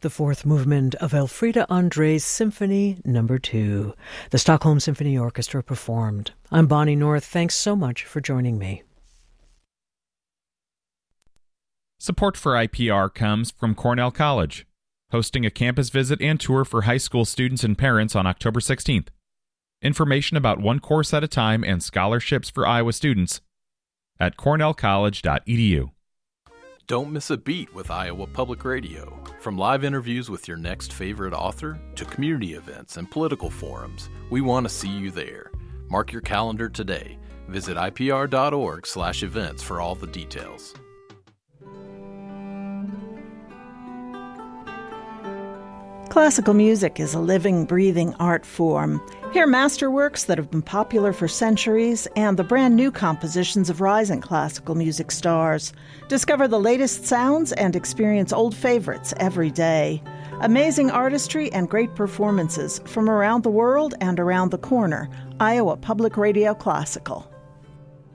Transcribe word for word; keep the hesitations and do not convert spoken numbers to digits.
the fourth movement of Elfriede André's Symphony Number Two. The Stockholm Symphony Orchestra performed. I'm Bonnie North. Thanks so much for joining me. Support for I P R comes from Cornell College, hosting a campus visit and tour for high school students and parents on October sixteenth. Information about one course at a time and scholarships for Iowa students at cornell college dot e d u. Don't miss a beat with Iowa Public Radio. From live interviews with your next favorite author to community events and political forums, we want to see you there. Mark your calendar today. Visit I P R dot org slash events for all the details. Classical music is a living, breathing art form. Hear masterworks that have been popular for centuries and the brand new compositions of rising classical music stars. Discover the latest sounds and experience old favorites every day. Amazing artistry and great performances from around the world and around the corner. Iowa Public Radio Classical.